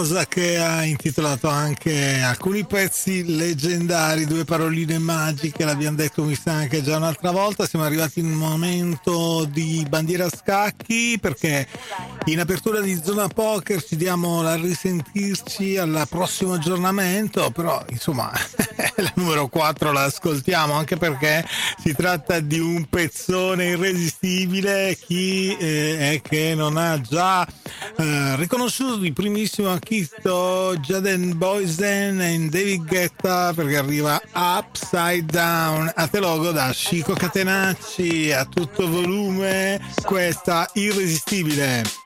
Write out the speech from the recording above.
Cosa che ha intitolato anche alcuni pezzi leggendari, due paroline magiche, l'abbiamo detto mi sa anche già un'altra volta. Siamo arrivati in un momento di bandiera a scacchi, perché in apertura di Zona Poker ci diamo la risentirci al prossimo aggiornamento, però insomma la numero 4 la ascoltiamo, anche perché si tratta di un pezzone irresistibile. Chi è che non ha già riconosciuto di primissimo acquisto Jaden Boysen e David Guetta, perché arriva Upside Down a telogo da Chico Catenacci a tutto volume, questa irresistibile.